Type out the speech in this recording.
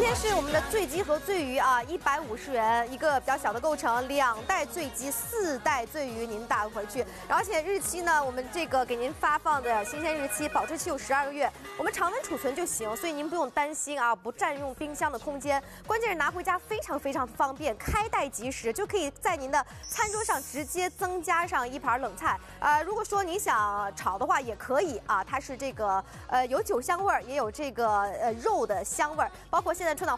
天是我们的醉鸡和醉鱼啊，150元一个比较小的构成，2袋醉鸡，4袋醉鱼，您带回去。而且日期呢，我们这个给您发放的新鲜日期，保质期有12个月，我们常温储存就行，所以您不用担心啊，不占用冰箱的空间。关键是拿回家非常方便，开袋即食，就可以在您的餐桌上直接增加上一盘冷菜。如果说你想炒的话也可以啊，它是这个有酒香味儿，也有这个肉的香味儿，包括现在